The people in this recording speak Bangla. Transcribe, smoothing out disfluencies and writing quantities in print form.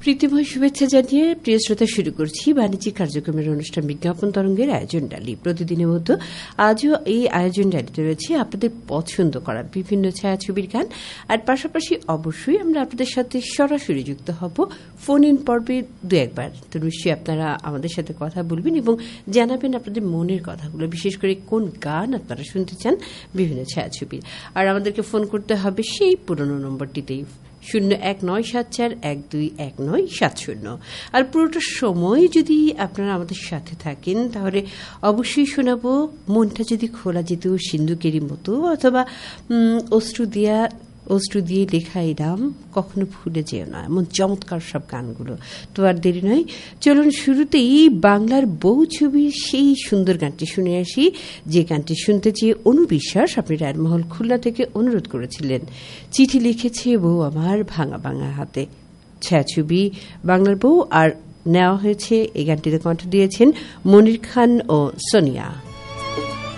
প্রীতিময় শুভেচ্ছা জানিয়ে প্রিয় শ্রোতা শুরু করছি বাণিজ্যিক কার্যক্রমের অনুষ্ঠান বিজ্ঞাপন তরঙ্গের আয়োজন ডালি। প্রতিদিনের মতো আজও এই আয়োজন ডালিতে রয়েছে আপনাদের পছন্দ করা বিভিন্ন ছায়াছবির গান, আর পাশাপাশি অবশ্যই আমরা আপনাদের সাথে সরাসরি যুক্ত হব ফোন ইন পর্বে দু একবার। তো নিশ্চয়ই আপনারা আমাদের সাথে কথা বলবেন এবং জানাবেন আপনাদের মনের কথাগুলো, বিশেষ করে কোন গান আপনারা শুনতে চান বিভিন্ন ছায়াছবির। আর আমাদেরকে ফোন করতে হবে সেই পুরনো নম্বরটিতেই 0197412197। আর পুরোটা সময় যদি আপনারা আমাদের সাথে থাকেন তাহলে অবশ্যই শোনাবো মনটা যদি খোলা যেত সিন্ধুকেরই মতো, অথবা অশ্রু দিয়ে লেখা এই নাম কখনো ভুলে যেও না, এমন চমৎকার সব গানগুলো। তো আর দেরি নয়, চলুন শুরুতেই বাংলার বউ ছবির সেই সুন্দর গানটি শুনে আসি, যে গানটি শুনতে চেয়ে অনু বিশ্বাস আপনি রায়মহল খুলনা থেকে অনুরোধ করেছিলেন। চিঠি লিখেছে বউ আমার ভাঙা ভাঙা হাতে, ছায়াছবি বাংলার বউ। আর নেওয়া হয়েছে এই গানটিতে কণ্ঠ দিয়েছেন মনির খান ও সোনিয়া।